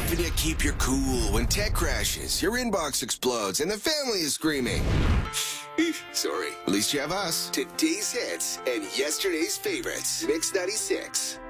Helping you keep your cool when tech crashes, your inbox explodes, and the family is screaming. Sorry. At least you have us. Today's hits and yesterday's favorites. Mix 96.